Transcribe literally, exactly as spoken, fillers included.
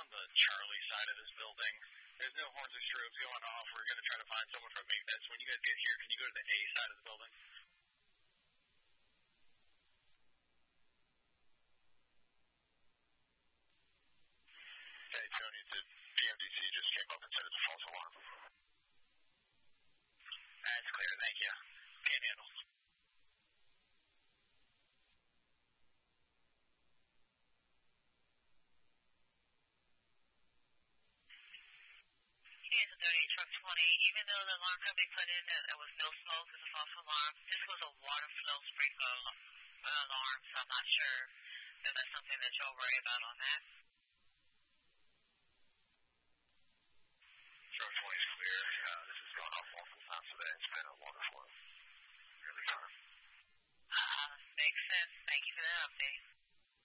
on the Charlie side of this building. There's no horns or strobes going off. We're going to try to find someone from maintenance. When you guys get here, can you go to the A side of the building? Hey, Tony, the P M D C just came up and said it's a false alarm. That's clear. Thank you. Panhandle. thirty-eight, truck twenty, even though the alarm company put in that there was no smoke as a false alarm, this was a water flow sprinkler alarm, so I'm not sure if that's something that you'll worry about on that. Truck twenty is clear. Uh, this has gone off multiple times today. It's been a water flow every time. Uh, makes sense. Thank you for that update.